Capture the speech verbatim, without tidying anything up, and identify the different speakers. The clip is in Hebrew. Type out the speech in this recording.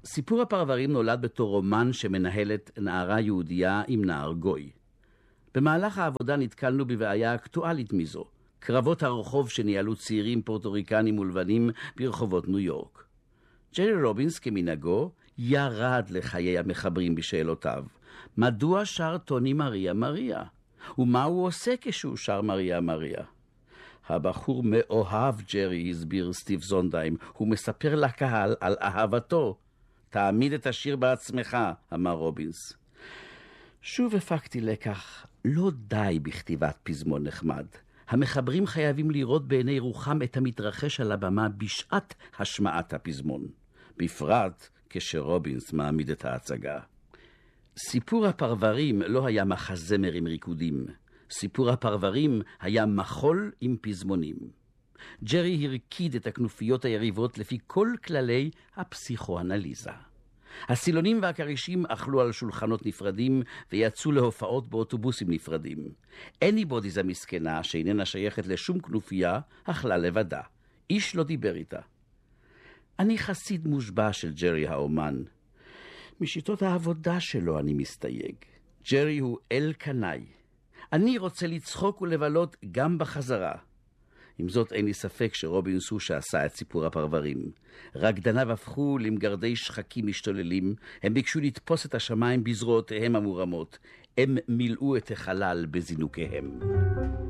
Speaker 1: סיפור הפרברים נולד בתור רומן שמנהלת נערה יהודייה עם נער גוי. במהלך העבודה נתקלנו בבעיה אקטואלית מזו, קרבות הרחוב שניהלו צעירים פורטוריקנים ולבנים ברחובות ניו יורק. ג'רי רובינס כמנהגו ירד לחיי המחברים בשאלותיו. מדוע שר טוני מריה מריה? ומה הוא עושה כשהוא שר מריה מריה? הבחור מאוהב ג'רי, הסביר סטיב זונדהיים. הוא מספר לקהל על אהבתו. תעמיד את השיר בעצמך, אמר רובינס. שוב הפקתי לקח, לא די בכתיבת פזמון נחמד. המחברים חייבים לראות בעיני רוחם את המתרחש על הבמה בשעת השמעת הפזמון. בפרט כשרובינס מעמיד את ההצגה. סיפור הפרברים לא היה מחזמר עם ריקודים. סיפור הפרברים היה מחול עם פזמונים. ג'רי הרקיד את הכנופיות היריבות לפי כל כללי הפסיכואנליזה. הסילונים והקרישים אכלו על שולחנות נפרדים ויצאו להופעות באוטובוסים נפרדים. אניבודיז המסכנה שאיננה שייכת לשום כנופיה אכלה לבדה. איש לא דיבר איתה. אני חסיד מושבע של ג'רי האומן. משיטות העבודה שלו אני מסתייג. ג'רי הוא אל קנאי. אני רוצה לצחוק ולבלות גם בחזרה. עם זאת אין לי ספק שרובינס הוא שעשה את סיפור הפרברים. רקדניו הפכו למגרדי שחקים משתוללים, הם ביקשו לתפוס את השמיים בזרועותיהם המורמות, הם מילאו את החלל בזינוקיהם.